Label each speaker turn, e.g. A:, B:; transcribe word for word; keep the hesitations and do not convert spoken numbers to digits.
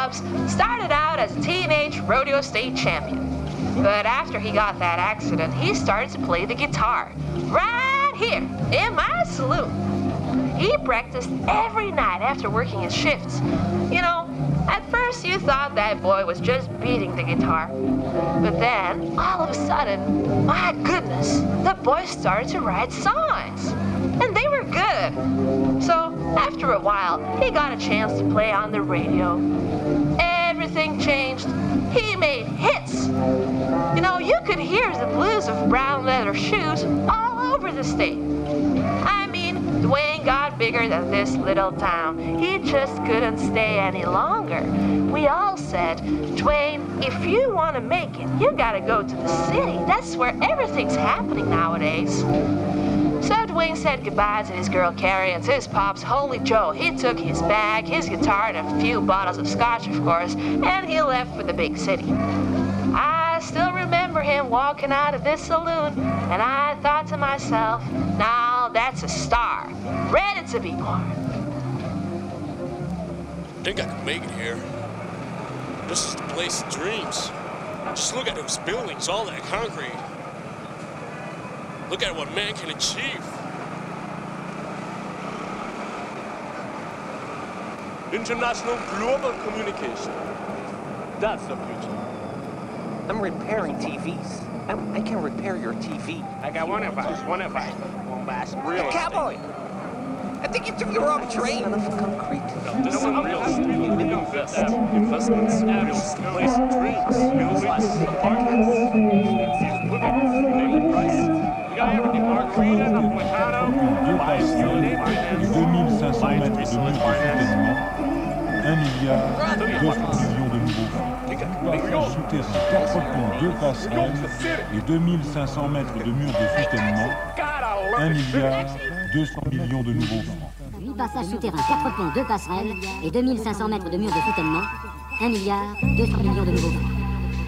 A: Pops started out as a teenage rodeo state champion. But after he got that accident, he started to play the guitar. Right here, in my saloon. He practiced every night after working his shifts. You know, at first you thought that boy was just beating the guitar. But then, all of a sudden, my goodness, the boy started to write songs. And they were good. So, after a while, he got a chance to play on the radio. Everything changed. He made hits. You know, you could hear the blues of brown leather shoes all over the state. I mean, Dwayne got bigger than this little town. He just couldn't stay any longer. We all said, Dwayne, if you want to make it, you gotta go to the city. That's where everything's happening nowadays. So Dwayne said goodbye to his girl Carrie and to his pops, Holy Joe. He took his bag, his guitar, and a few bottles of scotch, of course, and he left for the big city. I still remember him walking out of this saloon, and I thought to myself, now that's a star, ready to be born.
B: Think I can make it here. This is the place of dreams. Just look at those buildings, all that concrete. Look at what man can achieve.
C: International global communication. That's the future.
D: I'm repairing T Vs. I'm, I can repair your T V.
C: I got one advice, one advice. One last real estate.
D: Cowboy! I think you took the wrong train.
C: No, this is real estate. Invest. Investments. Real estate. Place of dreams. Buildings. Apartments. Name the price. We got everything. Margarita, Napolitano. Buy unit finance.
E: deux mille cinq cents mètres de murs de soutènement, un milliard deux cents millions de nouveaux francs. Ajouter à quatre ponts, deux passerelles et deux mille cinq cents mètres de murs de soutènement, un milliard deux cents millions de nouveaux francs.
F: huit passages souterrains, quatre ponts, deux passerelles et deux mille cinq cents mètres de murs de soutènement, un milliard deux cents millions de nouveaux francs.